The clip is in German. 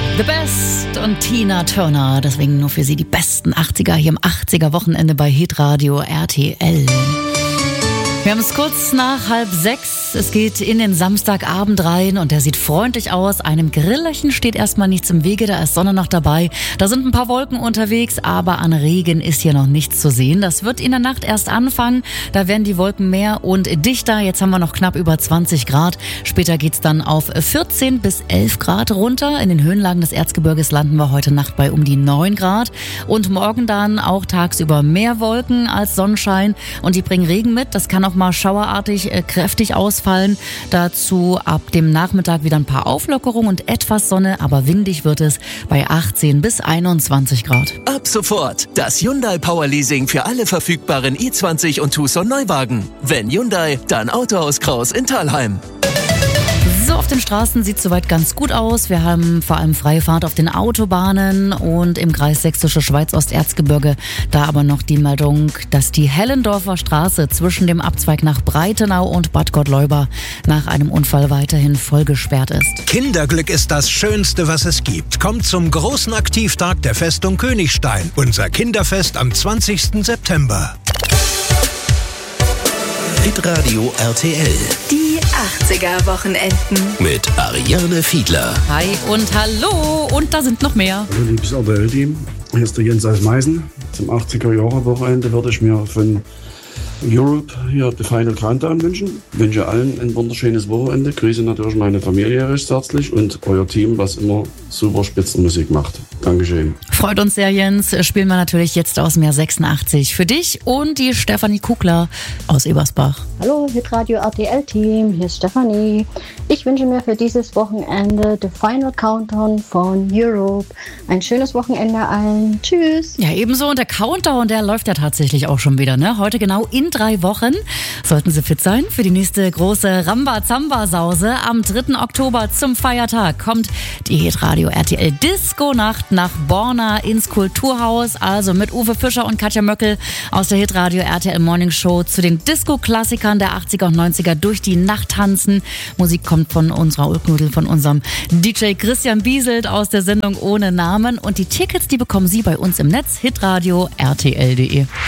The Best und Tina Turner. Deswegen nur für Sie die besten 80er hier im 80er Wochenende bei Hitradio RTL. Wir haben es kurz nach 5:30. Es geht in den Samstagabend rein und der sieht freundlich aus. Einem Grillerchen steht erstmal nichts im Wege, da ist Sonne noch dabei. Da sind ein paar Wolken unterwegs, aber an Regen ist hier noch nichts zu sehen. Das wird in der Nacht erst anfangen. Da werden die Wolken mehr und dichter. Jetzt haben wir noch knapp über 20 Grad. Später geht's dann auf 14 bis 11 Grad runter. In den Höhenlagen des Erzgebirges landen wir heute Nacht bei um die 9 Grad. Und morgen dann auch tagsüber mehr Wolken als Sonnenschein. Und die bringen Regen mit. Das kann auch mal schauerartig kräftig ausfallen. Dazu ab dem Nachmittag wieder ein paar Auflockerungen und etwas Sonne, aber windig wird es bei 18 bis 21 Grad. Ab sofort das Hyundai Power Leasing für alle verfügbaren i20 und Tucson Neuwagen. Wenn Hyundai, dann Autohaus Kraus in Thalheim. So, auf den Straßen sieht es soweit ganz gut aus. Wir haben vor allem freie Fahrt auf den Autobahnen und im Kreis Sächsische Schweiz-Osterzgebirge. Da aber noch die Meldung, dass die Hellendorfer Straße zwischen dem Abzweig nach Breitenau und Bad Gottleuba nach einem Unfall weiterhin voll gesperrt ist. Kinderglück ist das Schönste, was es gibt. Kommt zum großen Aktivtag der Festung Königstein. Unser Kinderfest am 20. September. Hitradio RTL. Die 80er Wochenenden. Mit Ariane Fiedler. Hi und hallo und da sind noch mehr. Hallo liebes RTL-Team, hier ist der Jens aus Meißen. Zum 80er-Jahre-Wochenende würde ich mir von Europe hier The Final Countdown wünschen. Ich wünsche allen ein wunderschönes Wochenende. Grüße natürlich meine Familie recht herzlich und euer Team, was immer super Spitzenmusik macht. Dankeschön. Freut uns sehr, Jens. Spielen wir natürlich jetzt aus dem Jahr 86 für dich und die Stefanie Kugler aus Ebersbach. Hallo, Hitradio RTL-Team, hier ist Stefanie. Ich wünsche mir für dieses Wochenende The Final Countdown von Europe. Ein schönes Wochenende allen. Tschüss. Ja, ebenso. Und der Countdown, der läuft ja tatsächlich auch schon wieder, ne? Heute genau in 3 Wochen. Sollten Sie fit sein für die nächste große Ramba-Zamba-Sause. Am 3. Oktober zum Feiertag kommt die Hitradio RTL Disco-Nacht nach Borna ins Kulturhaus. Also mit Uwe Fischer und Katja Möckel aus der Hitradio RTL Morning Show zu den Disco-Klassikern der 80er und 90er durch die Nacht tanzen. Musik kommt von unserer Ulknudel, von unserem DJ Christian Bieselt aus der Sendung Ohne Namen. Und die Tickets, die bekommen Sie bei uns im Netz, hitradio rtl.de.